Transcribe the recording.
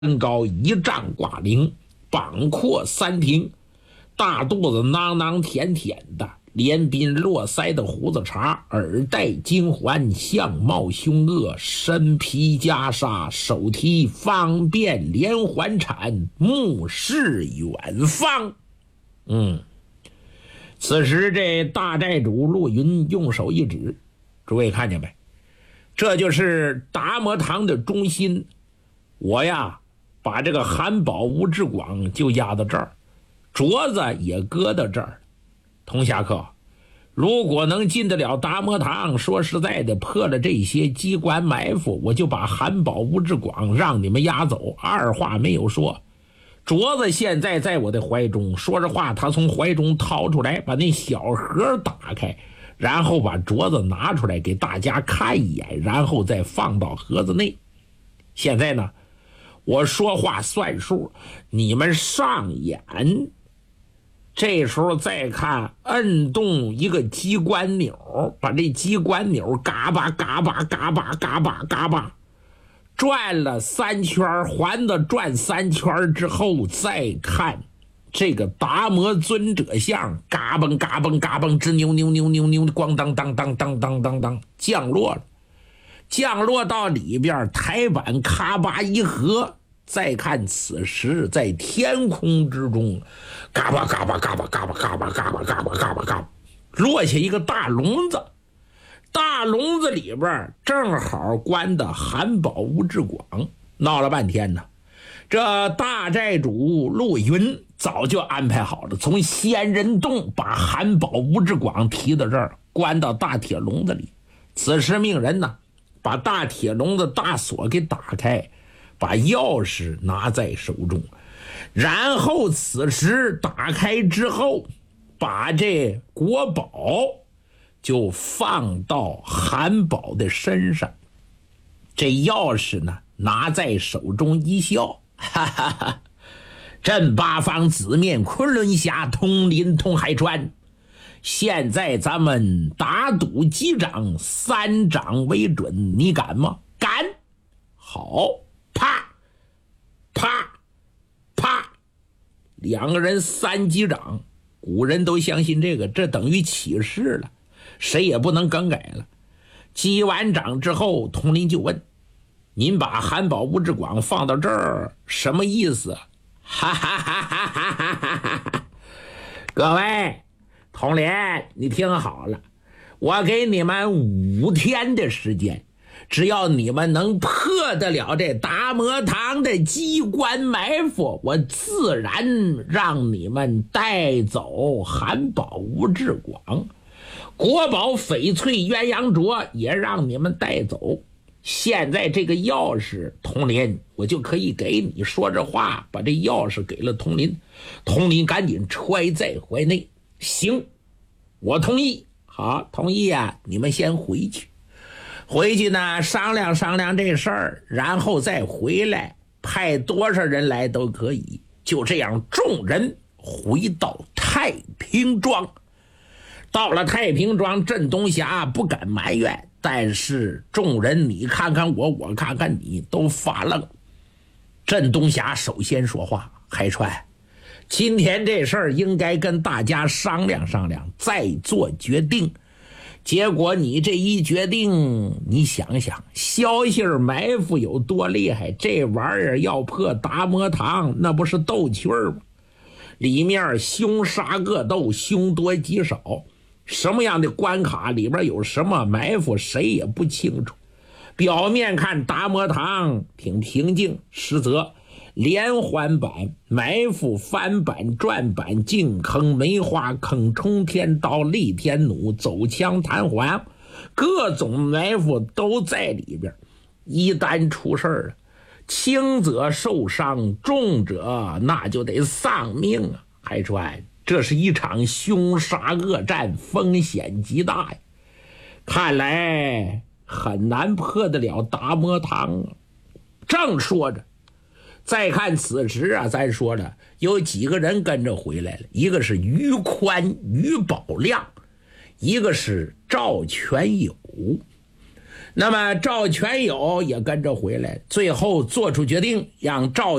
身高1丈挂领，膀阔3庭，大肚子囊囊甜甜的，脸鬓络腮的胡子茬，耳戴金环，相貌凶恶，身披袈裟，手提方便连环铲，目视远方。此时这大寨主陆云用手一指，诸位看见没？这就是达摩堂的中心。我呀把这个韩宝吴志广就压到这儿，镯子也搁到这儿。童侠客，如果能进得了达摩堂，说实在的，破了这些机关埋伏，我就把韩宝吴志广让你们押走，二话没有说。镯子现在在我的怀中，说着话，他从怀中掏出来，把那小盒打开，然后把镯子拿出来给大家看一眼，然后再放到盒子内。现在呢，我说话算数，你们上演。这时候再看，摁动一个机关钮，把这机关钮嘎巴嘎巴嘎巴嘎巴嘎巴转了3圈，环的转3圈之后，再看这个达摩尊者像，嘎嘣嘎嘣嘎嘣，直扭扭扭扭扭，咣当当当当当当当降落了，降落到里边，台板咔吧一合。再看此时在天空之中，嘎巴嘎巴嘎巴嘎巴嘎巴嘎巴嘎巴嘎巴嘎巴，落下一个大笼子，大笼子里边正好关的韩宝吴志广。闹了半天呢，这大寨主陆云早就安排好了，从仙人洞把韩宝吴志广提到这儿，关到大铁笼子里。此时命人呢，把大铁笼子大锁给打开，把钥匙拿在手中，然后此时打开之后，把这国宝就放到韩宝的身上，这钥匙呢拿在手中一笑，哈哈哈！镇八方紫面昆仑峡，通临通海川。现在咱们打赌击掌，3掌为准，你敢吗？敢！好，啪啪啪，2个人3击掌。古人都相信这个，这等于起誓了，谁也不能更改了。击完掌之后，统领就问：您把韩宝吴志广放到这儿什么意思？哈哈哈哈哈哈哈哈！各位统领，你听好了，我给你们5天的时间，只要你们能破得了这达摩堂的机关埋伏，我自然让你们带走韩宝吴志广，国宝翡翠鸳鸯镯也让你们带走。现在这个钥匙，统领我就可以给你。说着话，把这钥匙给了统领，统领赶紧揣在怀内。行，我同意。好，同意啊，你们先回去。回去呢，商量商量这事儿，然后再回来，派多少人来都可以。就这样，众人回到太平庄。到了太平庄，镇东霞不敢埋怨，但是众人你看看我，我看看你，都发愣。镇东霞首先说话：海川，今天这事儿应该跟大家商量商量，再做决定。结果你这一决定，你想想，消息埋伏有多厉害，这玩意儿要破达摩堂，那不是逗趣儿吗？里面凶杀恶斗，凶多吉少，什么样的关卡里边有什么埋伏，谁也不清楚。表面看达摩堂挺平静，实则连环板、埋伏、翻板、转板、进坑、梅花坑、冲天刀、立天弩、走枪、弹簧，各种埋伏都在里边。一旦出事儿了，轻者受伤，重者那就得丧命啊！海川，这是一场凶杀恶战，风险极大呀！看来很难破得了达摩堂啊！正说着，再看此时啊，咱说了有几个人跟着回来了，一个是于宽、于宝亮，一个是赵全友。 那么赵全友也跟着回来，最后做出决定，让赵